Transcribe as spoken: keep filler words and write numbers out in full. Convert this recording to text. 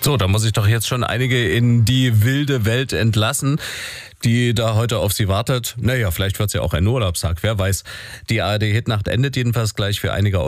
So, da muss ich doch jetzt schon einige in die wilde Welt entlassen, die da heute auf Sie wartet. Naja, vielleicht wird es ja auch ein Urlaubstag, wer weiß. Die A R D-Hitnacht endet jedenfalls gleich für einige